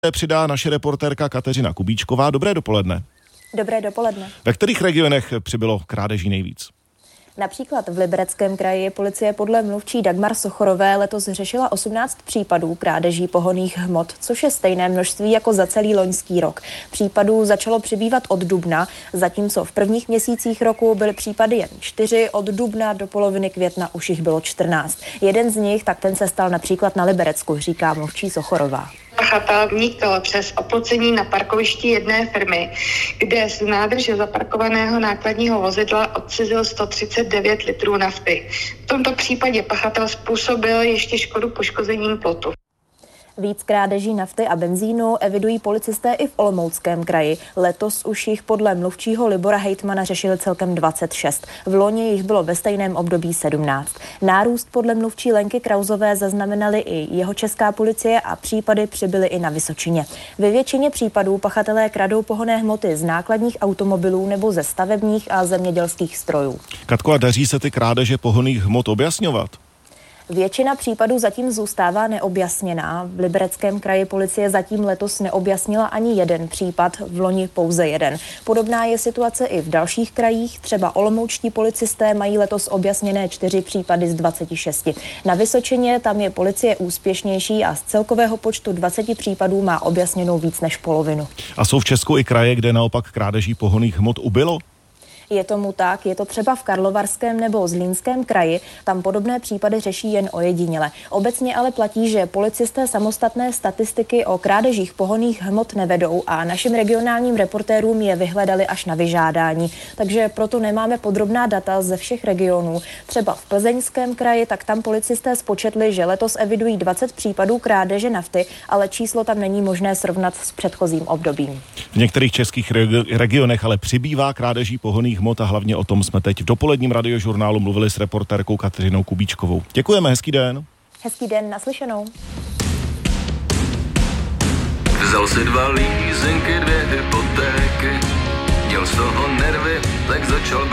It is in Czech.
přidá naše reportérka Kateřina Kubíčková. Dobré dopoledne. Dobré dopoledne. Ve kterých regionech přibylo krádeží nejvíc? Například v Libereckém kraji policie podle mluvčí Dagmar Sochorové letos řešila 18 případů krádeží pohonných hmot, což je stejné množství jako za celý loňský rok. Případů začalo přibývat od dubna, zatímco v prvních měsících roku byly případy jen 4, od dubna do poloviny května už jich bylo 14. Jeden z nich, tak ten se stal například na Liberecku, říká mluvčí Sochorová. Pachatel vnikl přes oplocení na parkovišti jedné firmy, kde z nádrže zaparkovaného nákladního vozidla odcizil 139 litrů nafty. V tomto případě pachatel způsobil ještě škodu poškozením plotu. Víc krádeží nafty a benzínu evidují policisté i v Olomouckém kraji. Letos už jich podle mluvčího Libora Hejtmana řešili celkem 26. V loni jich bylo ve stejném období 17. Nárůst podle mluvčí Lenky Krauzové zaznamenali i Jihočeská policie a případy přibyly i na Vysočině. Ve většině případů pachatelé kradou pohonné hmoty z nákladních automobilů nebo ze stavebních a zemědělských strojů. Katko, a daří se ty krádeže pohonných hmot objasňovat? Většina případů zatím zůstává neobjasněná. V Libereckém kraji policie zatím letos neobjasnila ani jeden případ, v loni pouze jeden. Podobná je situace i v dalších krajích. Třeba olomoučtí policisté mají letos objasněné 4 případy z 26. Na Vysočině tam je policie úspěšnější a z celkového počtu 20 případů má objasněnou víc než polovinu. A jsou v Česku i kraje, kde naopak krádeží pohonných hmot ubylo? Je tomu tak, je to třeba v Karlovarském nebo Zlínském kraji, tam podobné případy řeší jen ojediněle. Obecně ale platí, že policisté samostatné statistiky o krádežích pohonných hmot nevedou a našim regionálním reportérům je vyhledali až na vyžádání. Takže proto nemáme podrobná data ze všech regionů. Třeba v Plzeňském kraji, tak tam policisté spočetli, že letos evidují 20 případů krádeže nafty, ale číslo tam není možné srovnat s předchozím obdobím. V některých českých regionech ale přibývá krádeží pohonných hmot a hlavně o tom jsme teď v dopoledním radiožurnálu mluvili s reportérkou Kateřinou Kubíčkovou. Děkujeme, hezký den. Hezký den, naslyšenou. Vzal si 2 lízenky, 2 hypotéky, měl z toho nervy, tak začal